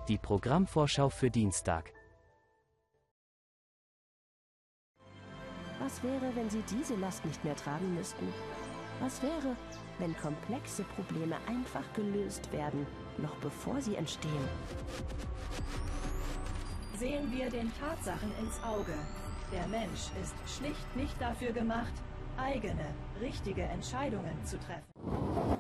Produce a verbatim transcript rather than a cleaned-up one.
Die Programmvorschau für Dienstag. Was wäre, wenn Sie diese Last nicht mehr tragen müssten? Was wäre, wenn komplexe Probleme einfach gelöst werden, noch bevor sie entstehen? Sehen wir den Tatsachen ins Auge. Der Mensch ist schlicht nicht dafür gemacht, eigene, richtige Entscheidungen zu treffen.